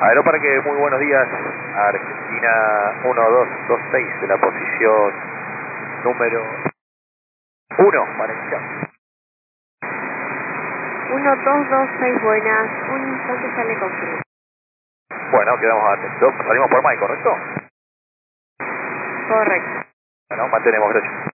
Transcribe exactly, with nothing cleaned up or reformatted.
Aeroparque, muy buenos días. Argentina uno dos dos seis de la posición número uno para iniciar. uno dos dos seis, buenas. Un instante ya le confirmo. Bueno, quedamos atentos. Salimos por Mike, ¿correcto? Correcto. Bueno, mantenemos, gracias.